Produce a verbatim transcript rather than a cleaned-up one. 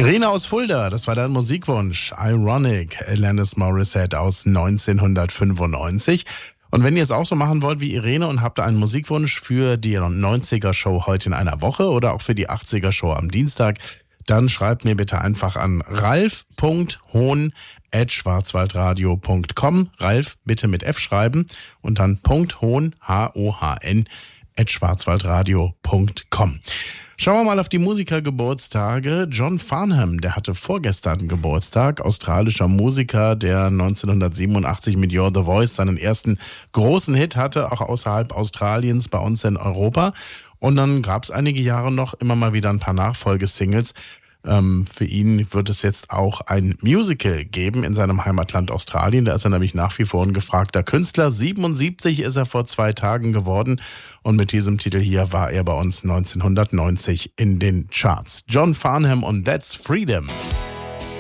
Irene aus Fulda, das war dein Musikwunsch. Ironic, Alanis Morissette aus neunzehnhundertfünfundneunzig. Und wenn ihr es auch so machen wollt wie Irene und habt einen Musikwunsch für die neunziger-Show heute in einer Woche oder auch für die achtziger-Show am Dienstag, dann schreibt mir bitte einfach an ralf punkt hohn at schwarzwaldradio punkt com. Ralf bitte mit F schreiben und dann .hohn, H O H N, at schwarzwaldradio punkt com. Schauen wir mal auf die Musikergeburtstage. John Farnham, der hatte vorgestern Geburtstag, australischer Musiker, der neunzehnhundertsiebenundachtzig mit You're the Voice seinen ersten großen Hit hatte, auch außerhalb Australiens, bei uns in Europa. Und dann gab es einige Jahre noch immer mal wieder ein paar Nachfolgesingles. Ähm, für ihn wird es jetzt auch ein Musical geben in seinem Heimatland Australien. Da ist er nämlich nach wie vor ein gefragter Künstler. siebenundsiebzig ist er vor zwei Tagen geworden und mit diesem Titel hier war er bei uns neunzehnhundertneunzig in den Charts. John Farnham und That's Freedom.